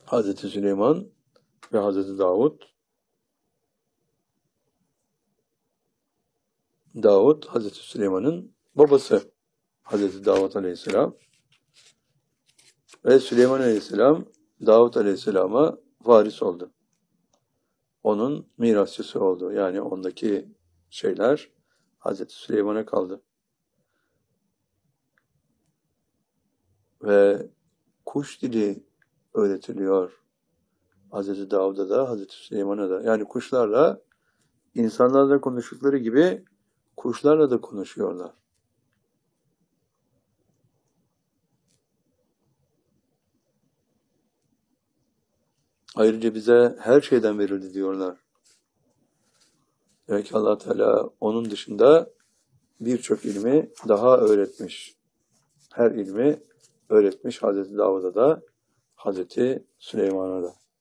Hazreti Süleyman ve Hazreti Davud. Davud, Hazreti Süleyman'ın babası. Hazreti Davud Aleyhisselam. Ve Süleyman Aleyhisselam, Davud Aleyhisselam'a varis oldu. Onun mirasçısı oldu. Yani ondaki şeyler Hazreti Süleyman'a kaldı. Ve kuş dili öğretiliyor. Hazreti Davud'a da, Hazreti Süleyman'a da. Yani kuşlarla, insanlarla konuştukları gibi kuşlarla da konuşuyorlar. Ayrıca bize her şeyden verildi diyorlar. Demek ki Allah Teala onun dışında birçok ilmi daha öğretmiş. Her ilmi öğretmiş Hazreti Davud'a da, Hazreti Süleyman'a da.